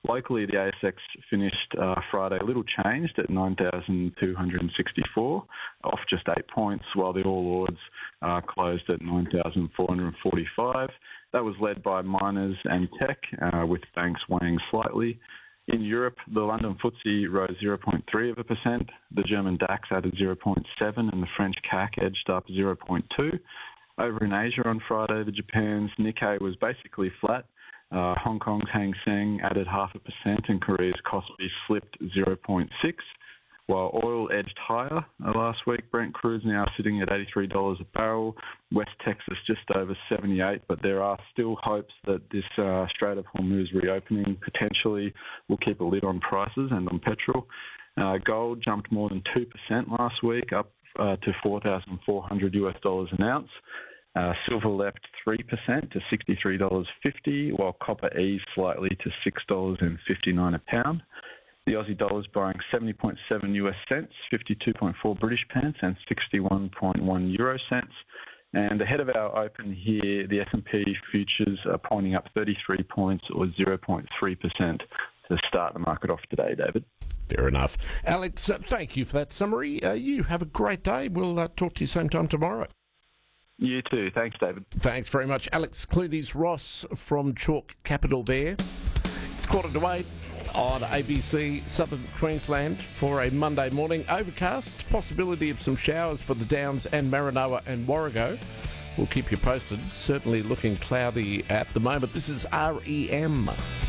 Locally, the ASX finished Friday a little changed at 9,264, off just 8 points, while the All Ords closed at 9,445. That was led by miners and tech, with banks weighing slightly. In Europe, the London FTSE rose 0.3%, the German DAX added 0.7%, and the French CAC edged up 0.2%. Over in Asia on Friday, the Japan's Nikkei was basically flat. Hong Kong's Hang Seng added 0.5%, and Korea's Kospi slipped 0.6%. While oil edged higher last week, Brent crude's now sitting at $83 a barrel, West Texas just over 78, but there are still hopes that this Strait of Hormuz reopening potentially will keep a lid on prices and on petrol. Gold jumped more than 2% last week, up to $4,400 an ounce. Silver leapt 3% to $63.50, while copper eased slightly to $6.59 a pound. The Aussie dollar is buying 70.7 US cents, 52.4 British pence, and 61.1 euro cents. And ahead of our open here, the S&P futures are pointing up 33 points or 0.3% to start the market off today, David. Fair enough. Alex, thank you for that summary. You have a great day. We'll talk to you same time tomorrow. You too. Thanks, David. Thanks very much. Alex Cludies-Ross from Chalk Capital there. It's 7:45 on ABC Southern Queensland for a Monday morning. Overcast, possibility of some showers for the Downs and Maranoa and Warrego. We'll keep you posted. Certainly looking cloudy at the moment. This is REM.